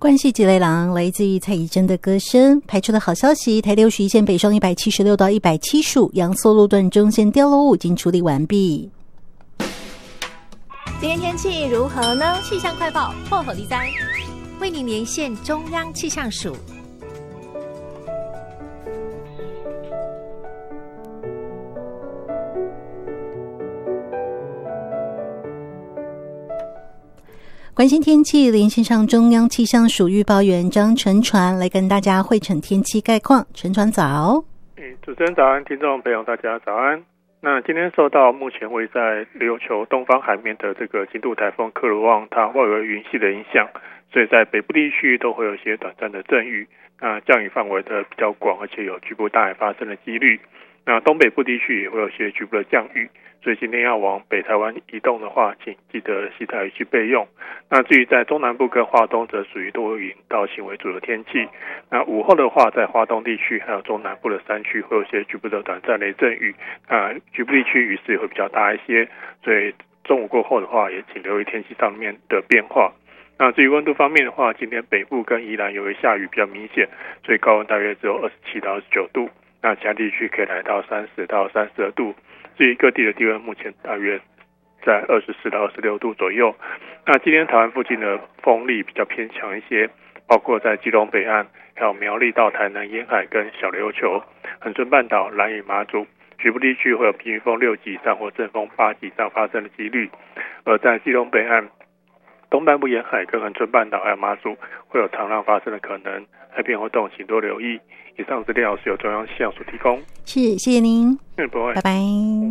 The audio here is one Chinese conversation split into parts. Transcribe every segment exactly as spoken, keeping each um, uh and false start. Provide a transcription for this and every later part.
关系几类郎来自于蔡宜真的歌声。排出的好消息，台六十一线北上一百七十六到一百七十五阳错路段中线掉落物已经处理完毕。 今天天气如何呢？气象快报报好利哉，为您连线中央气象署。 关心天气，连线上中央气象署预报员张晨传来跟大家汇整天气概况。晨传早。 嗯，主持人早安，听众朋友大家早安。那今天受到目前位在琉球东方海面的这个轻度台风克鲁旺它外围云系的影响，所以在北部地区都会有一些短暂的阵雨，那降雨范围的比较广，而且有局部大海发生的几率。那东北部地区也会有些局部的降雨，所以今天要往北台湾移动的话，请记得携带雨具备用。那至于在中南部跟花东则属于多云到晴为主的天气。那午后的话，在花东地区还有中南部的山区会有些局部的短暂雷阵雨，啊，局部地区雨势也会比较大一些，所以中午过后的话，也请留意天气上面的变化。那至于温度方面的话，今天北部跟宜兰由于下雨比较明显，所以高温大约只有二十七到二十九度。那其他地区可以来到三十到三十二度，至于各地的低温目前大约在二十四到二十六度左右。那今天台湾附近的风力比较偏强一些，包括在基隆北岸，还有苗栗到台南沿海跟小琉球、恒春半岛、兰屿、马祖，局部地区会有平均风六级以上或阵风八级以上发生的几率。而在基隆北岸、东半部沿海跟恒春半岛还有马祖会有长浪发生的可能，海边活动请多留意。以上资料是由中央气象署提供。 是，谢谢您。 嗯，不会。 拜拜。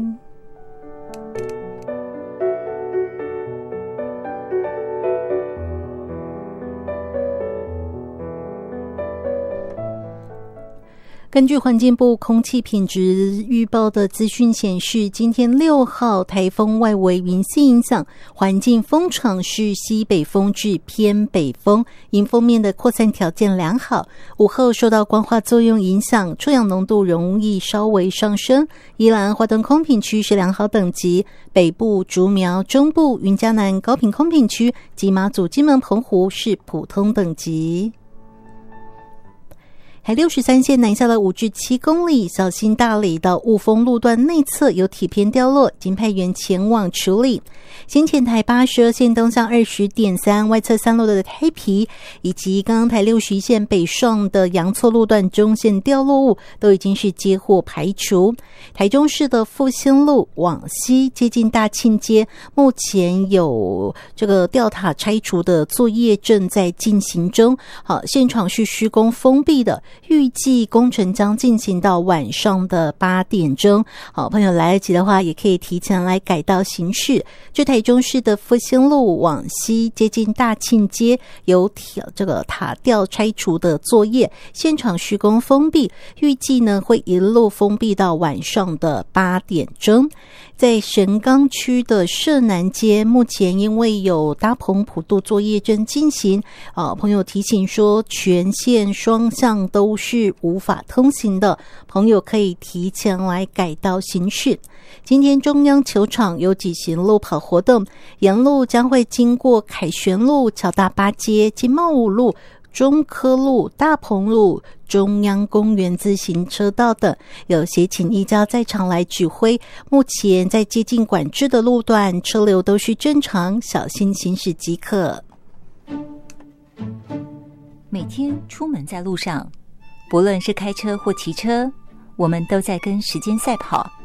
根据环境部空气品质预报的资讯显示，今天六号台风外围云系影响，环境风场是西北风至偏北风，迎风面的扩散条件良好。午后受到光化作用影响，臭氧浓度容易稍微上升。宜兰花东空品区是良好等级，北部、竹苗、中部、云嘉南高屏空品区及马祖、金门、澎湖是普通等级。海六十三线南下了五至七公里，小心大里到雾峰路段内侧有铁片掉落，经派员前往处理。先前台八十二线东向 二十点三 外侧三路的开皮，以及刚刚台六十一线北上的阳错路段中线掉落物都已经是接获排除。台中市的复兴路往西接近大庆街，目前有这个吊塔拆除的作业正在进行中，好，现场是施工封闭的，预计工程将进行到晚上的八点钟。好，朋友来得及的话，也可以提前来改道行驶。这台中市的复兴路往西接近大庆街有这个塔吊拆除的作业，现场施工封闭，预计呢会一路封闭到晚上的八点钟。在神冈区的社南街，目前因为有搭棚普渡作业正进行，啊，朋友提醒说全线双向都是无法通行的，朋友可以提前来改道行驶。今天中央球场有举行路跑活动，沿路将会经过凯旋路、乔大八街、金茂五路、中科路、大鹏路、中央公园自行车道等，有协请依照在场来指挥。目前在接近管制的路段，车流都是正常，小心行驶即可。 每天出门在路上，不论是开车或骑车，我们都在跟时间赛跑。